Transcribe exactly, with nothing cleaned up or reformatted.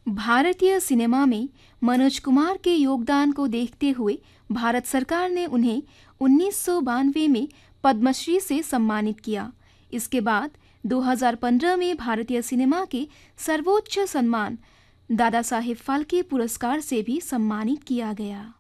भारतीय सिनेमा में मनोज कुमार के योगदान को देखते हुए भारत सरकार ने उन्हें उन्नीस सौ बानवे में पद्मश्री से सम्मानित किया। इसके बाद दो हज़ार पंद्रह में भारतीय सिनेमा के सर्वोच्च सम्मान दादा साहेब फाल्के पुरस्कार से भी सम्मानित किया गया।